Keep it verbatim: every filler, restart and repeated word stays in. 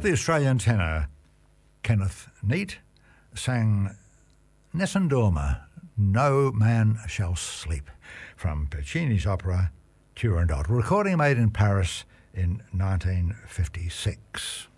the Australian tenor Kenneth Neate sang Nessun Dorma, No Man Shall Sleep, from Puccini's opera Turandot, recording made in Paris in nineteen fifty-six.